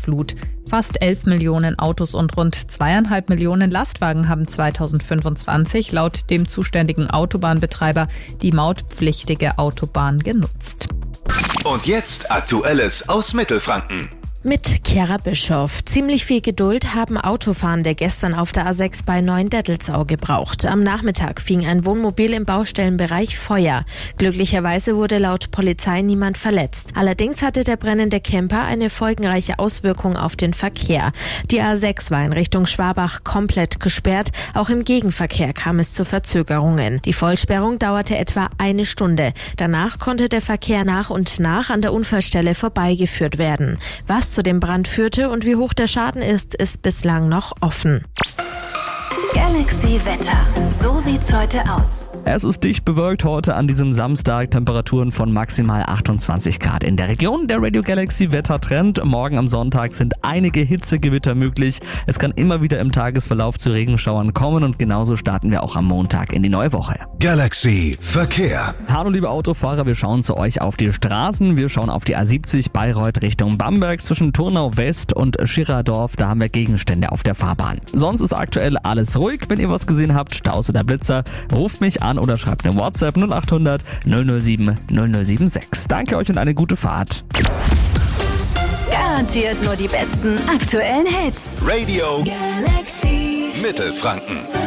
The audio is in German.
Sintflut. Fast 11 Millionen Autos und rund 2,5 Millionen Lastwagen haben 2025 laut dem zuständigen Autobahnbetreiber die mautpflichtige Autobahn genutzt. Und jetzt Aktuelles aus Mittelfranken. Mit Chiara Bischoff. Ziemlich viel Geduld haben Autofahrende gestern auf der A6 bei Neuendettelsau gebraucht. Am Nachmittag fing ein Wohnmobil im Baustellenbereich Feuer. Glücklicherweise wurde laut Polizei niemand verletzt. Allerdings hatte der brennende Camper eine folgenreiche Auswirkung auf den Verkehr. Die A6 war in Richtung Schwabach komplett gesperrt. Auch im Gegenverkehr kam es zu Verzögerungen. Die Vollsperrung dauerte etwa eine Stunde. Danach konnte der Verkehr nach und nach an der Unfallstelle vorbeigeführt werden. Was zu dem Brand führte und wie hoch der Schaden ist bislang noch offen. Galaxy Wetter. So sieht's heute aus. Es ist dicht bewölkt heute an diesem Samstag, Temperaturen von maximal 28 Grad in der Region. Der Radio Galaxy Wettertrend. Morgen am Sonntag sind einige Hitzegewitter möglich. Es kann immer wieder im Tagesverlauf zu Regenschauern kommen und genauso starten wir auch am Montag in die neue Woche. Galaxy Verkehr. Hallo liebe Autofahrer, wir schauen zu euch auf die Straßen. Wir schauen auf die A70 Bayreuth Richtung Bamberg zwischen Turnau West und Schirerdorf. Da haben wir Gegenstände auf der Fahrbahn. Sonst ist aktuell alles ruhig. Wenn ihr was gesehen habt, Staus oder Blitzer, ruft mich an oder schreibt eine WhatsApp 0800 007 0076. Danke euch und eine gute Fahrt. Garantiert nur die besten aktuellen Hits. Radio Galaxy Mittelfranken.